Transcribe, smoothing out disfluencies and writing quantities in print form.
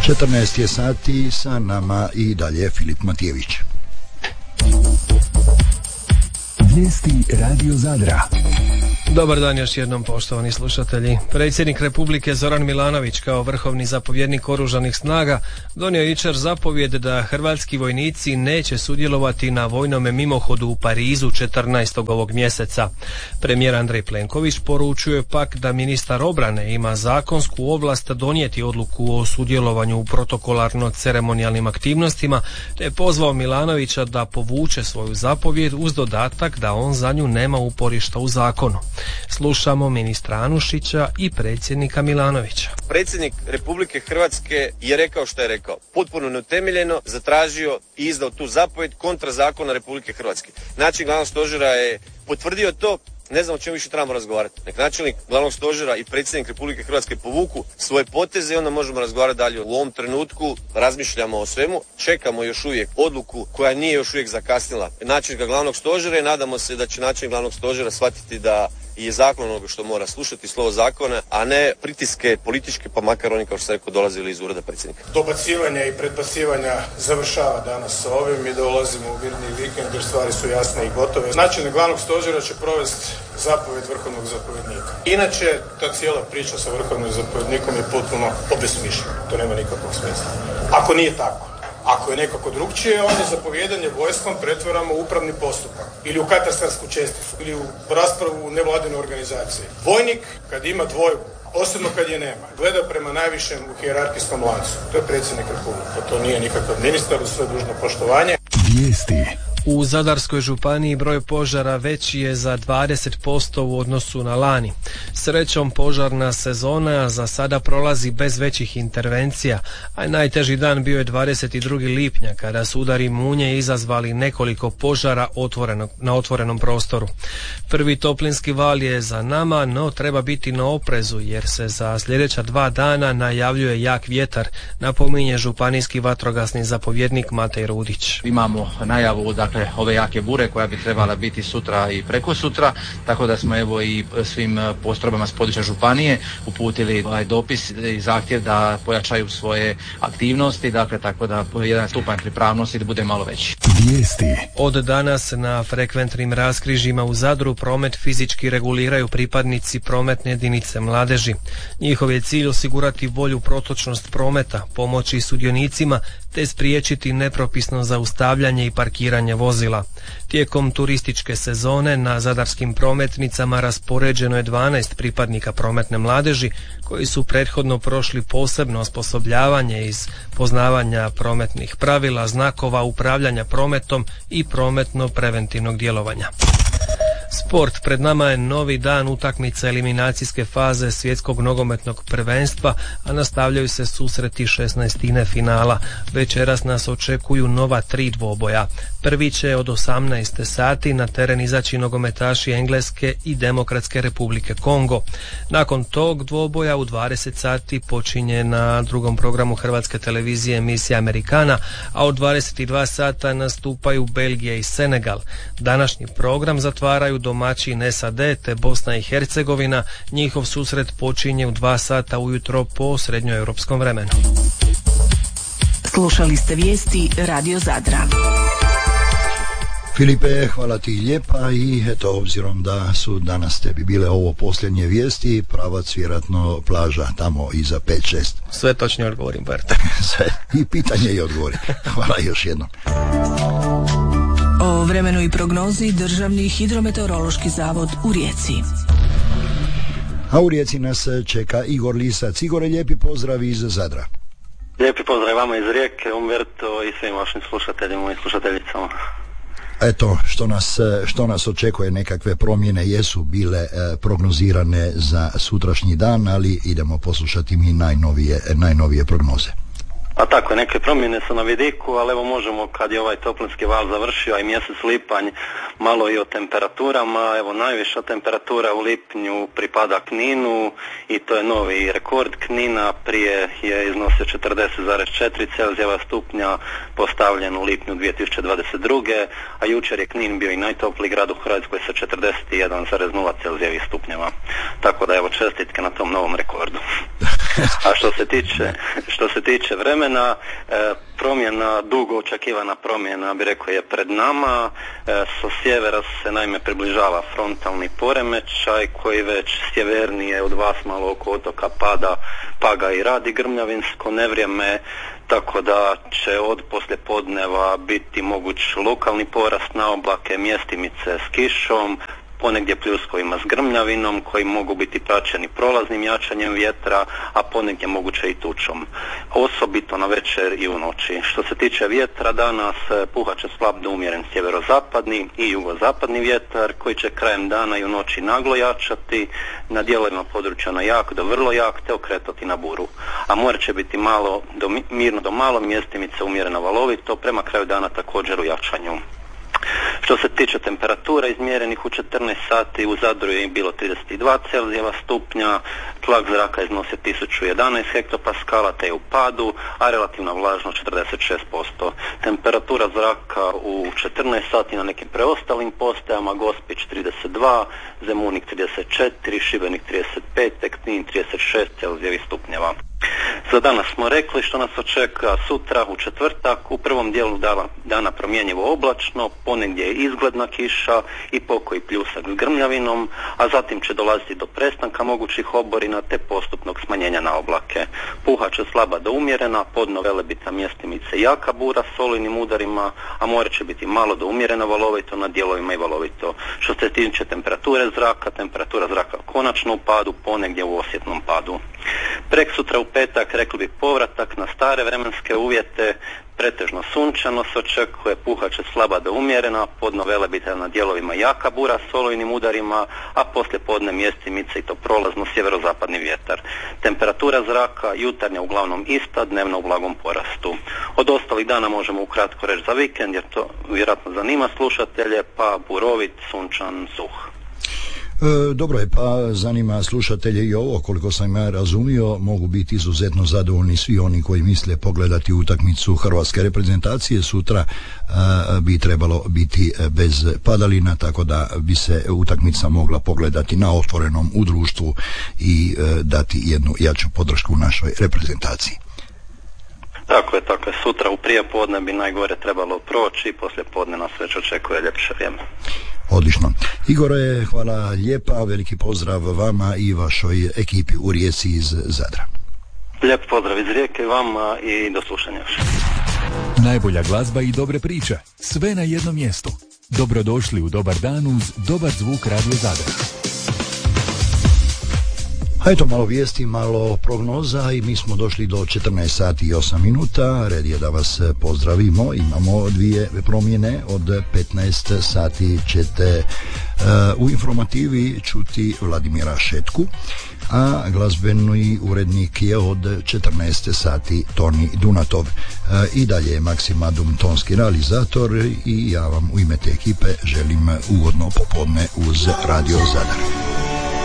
14 je sati, sa nama i dalje Filip Matijević. Vijesti Radio Zadra. Dobar dan još jednom, poštovani slušatelji. Predsjednik Republike Zoran Milanović kao vrhovni zapovjednik oružanih snaga donio jučer zapovjed da hrvatski vojnici neće sudjelovati na vojnome mimohodu u Parizu 14. ovog mjeseca. Premijer Andrej Plenković poručuje pak da ministar obrane ima zakonsku ovlast donijeti odluku o sudjelovanju u protokolarno-ceremonijalnim aktivnostima, te je pozvao Milanovića da povuče svoju zapovjed uz dodatak da on za nju nema uporišta u zakonu. Slušamo ministra Anušića i predsjednika Milanovića. Predsjednik Republike Hrvatske je rekao što je rekao. Potpuno neutemeljeno zatražio i izdao tu zapovjed kontra zakona Republike Hrvatske. Načelnik glavnog stožera je potvrdio to. Ne znam o čemu više trebamo razgovarati. Nek načelnik glavnog stožera i predsjednik Republike Hrvatske povuku svoje poteze i onda možemo razgovarati dalje. U ovom trenutku razmišljamo o svemu, čekamo još uvijek odluku koja nije još uvijek zakasnila načelnika glavnog stožera i nadamo se da će načelnik glavnog stožera shvatiti da je zakon onoga što mora slušati, slovo zakona, a ne pritiske političke, pa makar oni, kao što sam rekao, dolazili iz ureda predsjednika. Dobacivanja i predbacivanja završava danas sa ovim i dolazimo u mirni vikend jer stvari su jasne i gotove. Načelnik glavnog stožera će provesti zapovjed vrhovnog zapovjednika. Inače, ta cijela priča sa vrhovnim zapovjednikom je potpuno obesmišljena. To nema nikakvog smisla. Ako nije tako. Ako je nekako drugčije, onda zapovjedanje vojskom pretvaramo u upravni postupak ili u katastarsku česticu ili u raspravu nevladine organizacije. Vojnik, kad ima dvojbu, posebno kad je nema, gleda prema najvišem u hijerarhijskom lancu. To je predsjednik Republike. To nije nikakav ministar, uz sve dužno poštovanje. Vijesti. U Zadarskoj županiji broj požara veći je za 20% u odnosu na lani. Srećom, požarna sezona za sada prolazi bez većih intervencija, a najteži dan bio je 22. lipnja kada su udari munje izazvali nekoliko požara na otvorenom prostoru. Prvi toplinski val je za nama, no treba biti na oprezu jer se za sljedeća 2 dana najavljuje jak vjetar, napominje županijski vatrogasni zapovjednik Matej Rudić. Imamo najavu ove jake bure koja bi trebala biti sutra i prekosutra, tako da smo evo i svim postrojbama s područja županije uputili dopis i zahtjev da pojačaju svoje aktivnosti, tako da jedan stupanj pripravnosti da bude malo veći. Vijesti. Od danas na frekventnim raskrižjima u Zadru promet fizički reguliraju pripadnici prometne jedinice mladeži. Njihov je cilj osigurati bolju protočnost prometa, pomoći sudionicima te spriječiti nepropisno zaustavljanje i parkiranje vozila. Tijekom turističke sezone na zadarskim prometnicama raspoređeno je 12 pripadnika prometne mladeži koji su prethodno prošli posebno osposobljavanje iz poznavanja prometnih pravila, znakova, upravljanja prometom i prometno-preventivnog djelovanja. Sport, pred nama je novi dan utakmice eliminacijske faze svjetskog nogometnog prvenstva, a nastavljaju se susreti 16. finala. Večeras nas očekuju nova 3 dvoboja. Prvi će od 18 sati na teren izaći nogometaši Engleske i Demokratske Republike Kongo. Nakon tog dvoboja u 20 sati počinje na drugom programu Hrvatske televizije emisija Amerikana, a od 22 sata nastupaju Belgija i Senegal. Današnji program zatvaraju domaćin SAD te Bosna i Hercegovina. Njihov susret počinje u 2 sata ujutro po srednjoeuropskom vremenu. Slušali ste vijesti Radio Zadra. Filipe, hvala ti lijepa i eto, obzirom da su danas tebi bile ovo posljednje vijesti, pravac vjerojatno plaža tamo iza 5-6. Sve točno odgovorim, Bert. I pitanje i odgovori. Hvala još jednom. O vremenu i prognozi Državni hidrometeorološki zavod u Rijeci. A u Rijeci nas čeka Igor Lisac. Igore, lijepi pozdrav iz Zadra. Lijepi pozdrav vama iz Rijeke, Umberto i svim vašim slušateljima i slušateljicama. Eto, što nas očekuje, nekakve promjene jesu bile prognozirane za sutrašnji dan, ali idemo poslušati mi najnovije prognoze. A tako, neke promjene su na vidiku, ali evo možemo, kad je ovaj toplinski val završio, a i mjesec lipanj, malo i o temperaturama. Evo, najviša temperatura u lipnju pripada Kninu i to je novi rekord Knina. Prije je iznosio 40,4 Celzijeva stupnja postavljen u lipnju 2022. A jučer je Knin bio i najtopliji grad u Hrvatskoj sa 41,0 Celzijevih stupnjeva. Tako da evo, čestitke na tom novom rekordu. A što se tiče vremena, promjena, dugo očekivana promjena, bi rekao, je pred nama. Sa sjevera se naime približava frontalni poremećaj koji već sjevernije od vas malo oko otoka Paga i radi grmljavinsko nevrijeme, tako da će od poslijepodneva biti moguć lokalni porast na oblake, mjestimice s kišom, ponegdje pljuskovima s grmljavinom koji mogu biti praćeni prolaznim jačanjem vjetra, a ponegdje moguće i tučom. Osobito na večer i u noći. Što se tiče vjetra, danas puhat će slab do umjeren sjeverozapadni i jugozapadni vjetar koji će krajem dana i u noći naglo jačati, na dijelovima područja na jak do vrlo jak te okretati na buru. A more će biti mirno do malo, mjestimice umjereno valovito, prema kraju dana također u jačanju. Što se tiče temperatura izmjerenih u 14 sati, u Zadru je bilo 32 Celzijeva stupnja, tlak zraka iznosi 1011 hektopaskala te je u padu, a relativna vlažnost 46%. Temperatura zraka u 14 sati na nekim preostalim postajama: Gospić 32, Zemunik 34, Šibenik 35, te Knin 36 Celzijevih stupnjeva. Za danas smo rekli što nas očeka sutra u četvrtak. U prvom dijelu dana promjenjivo oblačno, ponegdje je izgledna kiša i pokoji pljusak s grmljavinom, a zatim će dolaziti do prestanka mogućih oborina te postupnog smanjenja na oblake. Puhat će slaba do umjerena, podno Velebita, mjestimice jaka bura s olujnim udarima, a more će biti malo do umjereno valovito, na dijelovima i valovito. Što se tiče temperatura zraka konačno u padu, ponegdje u osjetnom padu. Preksutra u petak rekli bi povratak na stare vremenske uvjete, pretežno sunčano se očekuje, puhat će slaba do umjerena, podno Velebita na dijelovima jaka bura s olujnim udarima, a poslije podne mjestimice i to prolazno sjeverozapadni vjetar. Temperatura zraka jutarnja uglavnom ista, dnevno u blagom porastu. Od ostalih dana možemo ukratko reći za vikend, jer to vjerojatno zanima slušatelje, pa burovit, sunčan, suh. Dobro je, pa zanima slušatelje i ovo, koliko sam ja razumio, mogu biti izuzetno zadovoljni svi oni koji misle pogledati utakmicu hrvatske reprezentacije. Sutra bi trebalo biti bez padalina, tako da bi se utakmica mogla pogledati na otvorenom u društvu i dati jednu jaču podršku našoj reprezentaciji. Tako je. Sutra u prijepodne bi najgore trebalo proći, poslije podne nas već očekuje ljepše vrijeme. Odlično. Igore, hvala lijepa, veliki pozdrav vama i vašoj ekipi u Rijeci iz Zadra. Lijep pozdrav iz Rijeke vama i do slušanja. Najbolja glazba i dobre priče, sve na jednom mjestu. Dobrodošli u Dobar dan uz dobar zvuk Radio Zadra. A eto, malo vijesti, malo prognoza i mi smo došli do 14 sati i 8 minuta. Red je da vas pozdravimo. Imamo dvije promjene. Od 15 sati ćete u informativi čuti Vladimira Šetku, a glazbeni urednik je od 14 sati Toni Dunatov. I dalje je Maksimadum tonski realizator i ja vam u ime te ekipe želim ugodno popodne uz Radio Zadar.